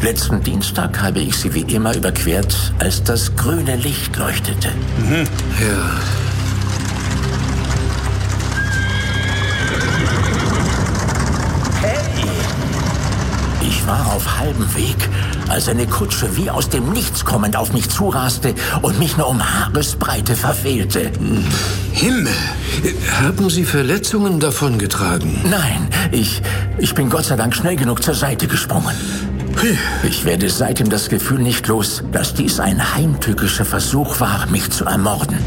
Letzten Dienstag habe ich sie wie immer überquert, als das grüne Licht leuchtete. Ja. Ich war auf halbem Weg, als eine Kutsche wie aus dem Nichts kommend auf mich zuraste und mich nur um Haaresbreite verfehlte. Himmel! Haben Sie Verletzungen davongetragen? Nein, ich bin Gott sei Dank schnell genug zur Seite gesprungen. Ich werde seitdem das Gefühl nicht los, dass dies ein heimtückischer Versuch war, mich zu ermorden.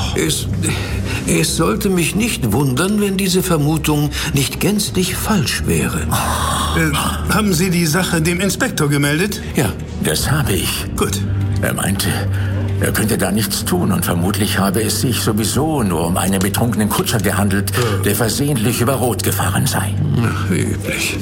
Es sollte mich nicht wundern, wenn diese Vermutung nicht gänzlich falsch wäre. Haben Sie die Sache dem Inspektor gemeldet? Ja, das habe ich. Gut. Er meinte, er könnte da nichts tun und vermutlich habe es sich sowieso nur um einen betrunkenen Kutscher gehandelt, der versehentlich über Rot gefahren sei. Wie üblich.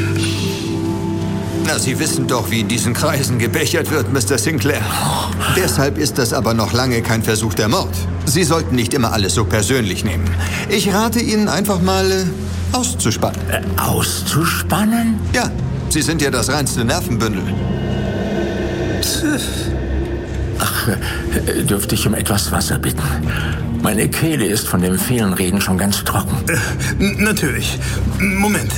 Na, Sie wissen doch, wie in diesen Kreisen gebechert wird, Mr. Sinclair. Deshalb ist das aber noch lange kein Versuch der Mord. Sie sollten nicht immer alles so persönlich nehmen. Ich rate Ihnen einfach mal, auszuspannen. Auszuspannen? Ja, Sie sind ja das reinste Nervenbündel. Ach, dürfte ich um etwas Wasser bitten? Meine Kehle ist von dem vielen Reden schon ganz trocken. Natürlich. Moment.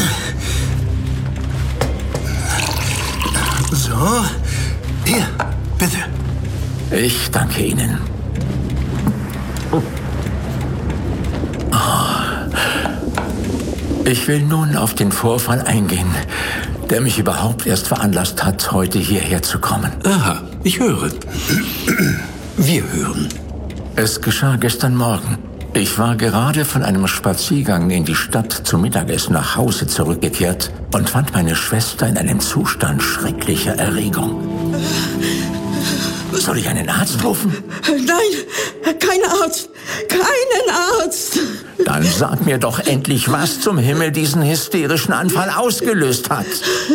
So, hier, bitte. Ich danke Ihnen. Ich will nun auf den Vorfall eingehen, der mich überhaupt erst veranlasst hat, heute hierher zu kommen. Aha, ich höre. Wir hören. Es geschah gestern Morgen. Ich war gerade von einem Spaziergang in die Stadt zum Mittagessen nach Hause zurückgekehrt und fand meine Schwester in einem Zustand schrecklicher Erregung. Soll ich einen Arzt rufen? Nein, kein Arzt. Keinen Arzt. Dann sag mir doch endlich, was zum Himmel diesen hysterischen Anfall ausgelöst hat.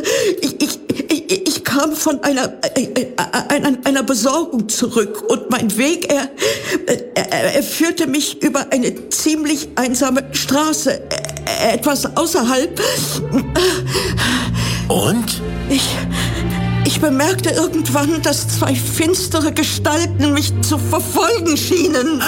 Ich kam von einer Besorgung zurück und mein Weg, er führte mich über eine ziemlich einsame Straße, etwas außerhalb. Und? Ich bemerkte irgendwann, dass zwei finstere Gestalten mich zu verfolgen schienen.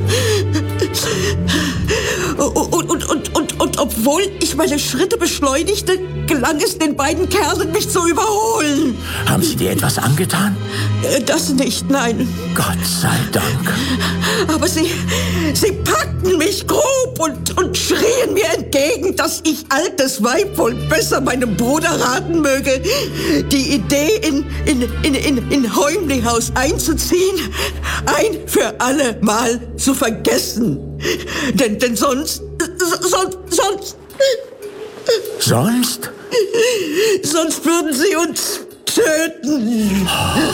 Und obwohl ich meine Schritte beschleunigte, gelang es den beiden Kerlen, mich zu überholen. Haben Sie dir etwas angetan? Das nicht, nein. Gott sei Dank. Aber sie packten mich grob und schrien mir entgegen, dass ich, altes Weib, wohl besser meinem Bruder raten möge, die Idee in Heumli-Haus einzuziehen, ein für alle Mal zu vergessen. Denn sonst... Sonst würden sie uns töten.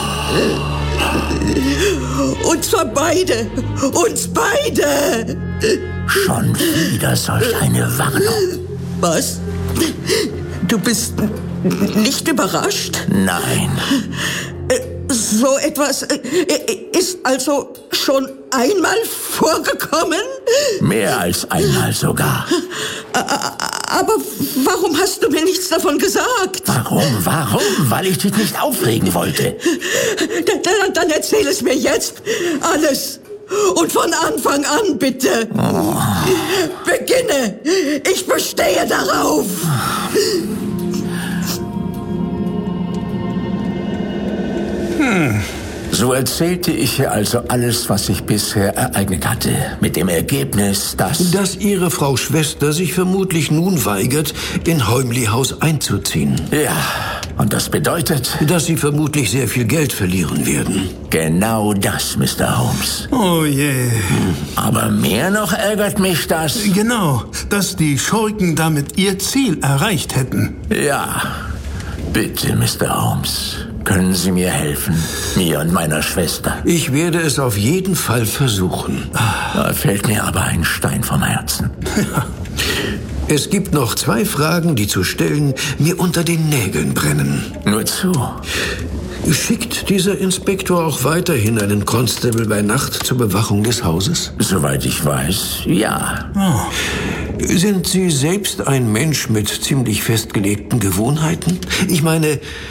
Und zwar beide. Uns beide. Schon wieder solch eine Warnung. Was? Du bist nicht überrascht? Nein. So etwas ist also schon einmal vorgekommen? Mehr als einmal sogar. Aber warum hast du mir nichts davon gesagt? Warum? Weil ich dich nicht aufregen wollte. Dann erzähl es mir jetzt alles. Und von Anfang an, bitte. Oh. Beginne. Ich bestehe darauf. So erzählte ich ihr also alles, was sich bisher ereignet hatte, mit dem Ergebnis, dass Ihre Frau Schwester sich vermutlich nun weigert, in Heumli-Haus einzuziehen. Ja, und das bedeutet... dass Sie vermutlich sehr viel Geld verlieren werden. Genau das, Mr. Holmes. Oh je. Aber mehr noch ärgert mich das... Genau, dass die Schurken damit ihr Ziel erreicht hätten. Ja, bitte, Mr. Holmes. Können Sie mir helfen? Mir und meiner Schwester. Ich werde es auf jeden Fall versuchen. Da fällt mir aber ein Stein vom Herzen. Es gibt noch 2 Fragen, die zu stellen mir unter den Nägeln brennen. Nur zu. Schickt dieser Inspektor auch weiterhin einen Constable bei Nacht zur Bewachung des Hauses? Soweit ich weiß, ja. Sind Sie selbst ein Mensch mit ziemlich festgelegten Gewohnheiten? Ich meine,